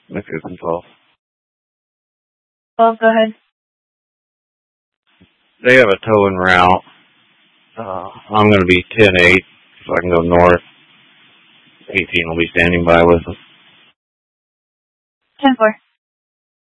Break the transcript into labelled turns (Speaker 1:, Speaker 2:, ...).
Speaker 1: Let's go from 12.
Speaker 2: 12, go ahead.
Speaker 1: They have a towing route. I'm going to be 10-8, so I can go north. 18 will be standing by with us.
Speaker 2: 10-4.